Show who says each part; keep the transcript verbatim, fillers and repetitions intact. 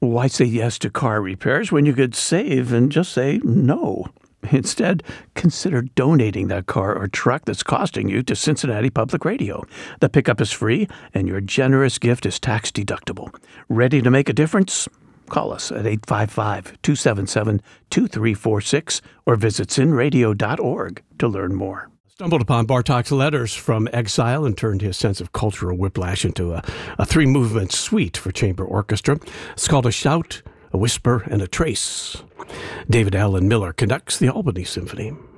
Speaker 1: Why say yes to car repairs when you could save and just say no? Instead, consider donating that car or truck that's costing you to Cincinnati Public Radio. The pickup is free, and your generous gift is tax-deductible. Ready to make a difference? Call us at eight five five, two seven seven, two three four six or visit sin radio dot org to learn more. Stumbled upon Bartok's letters from exile and turned his sense of cultural whiplash into a, a three-movement suite for chamber orchestra. It's called A Shout, A Whisper, and A Trace. David Allen Miller conducts the Albany Symphony.